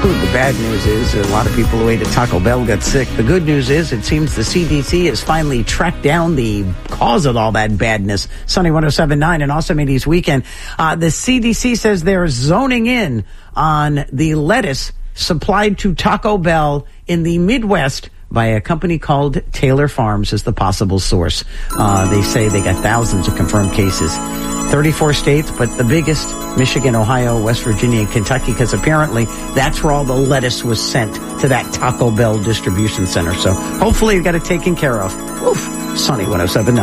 The bad news is a lot of people who ate at Taco Bell got sick. The good news is it seems the CDC has finally tracked down the cause of all that badness. Sunny 107.9 and Awesome 80s Weekend. The CDC says they're zoning in on the lettuce supplied to Taco Bell in the Midwest by a company called Taylor Farms as the possible source. They say they got thousands of confirmed cases. 34 states, but the biggest, Michigan, Ohio, West Virginia, and Kentucky, because apparently that's where all the lettuce was sent to that Taco Bell distribution center. So hopefully you got it taken care of. Oof, Sunny 107.9.